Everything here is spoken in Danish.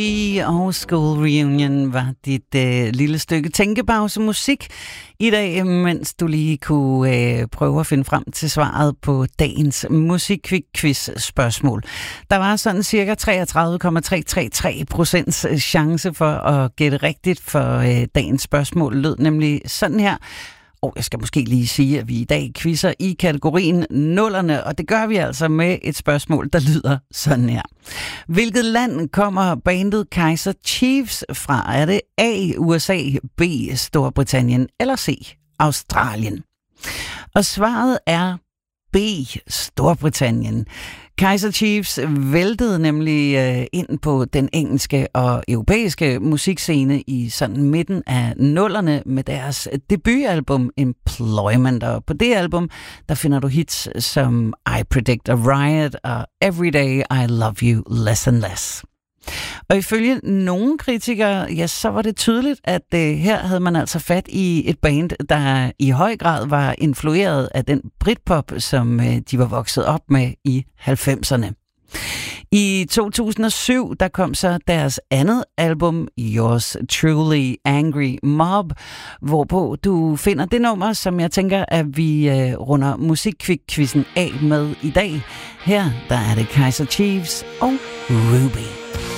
Og School Reunion var dit lille stykke tænkepause musik i dag, mens du lige kunne prøve at finde frem til svaret på dagens musikquiz-spørgsmål. Der var sådan cirka 33,333% chance for at gætte rigtigt, for dagens spørgsmål lød nemlig sådan her. Og jeg skal måske lige sige, at vi i dag quizzer i kategorien nullerne, og det gør vi altså med et spørgsmål, der lyder sådan her. Hvilket land kommer bandet Kaiser Chiefs fra? Er det A, USA, B, Storbritannien eller C, Australien? Og svaret er B, Storbritannien. Kaiser Chiefs væltede nemlig ind på den engelske og europæiske musikscene i sådan midten af nullerne med deres debutalbum Employment. Og på det album, der finder du hits som I Predict a Riot og Everyday I Love You Less and Less. Og ifølge nogle kritikere, ja, så var det tydeligt, at her havde man altså fat i et band, der i høj grad var influeret af den Britpop, som de var vokset op med i 90'erne. I 2007, der kom så deres andet album, Yours Truly Angry Mob, hvorpå du finder det nummer, som jeg tænker, at vi runder musikquizzen af med i dag. Her, der er det Kaiser Chiefs og Ruby.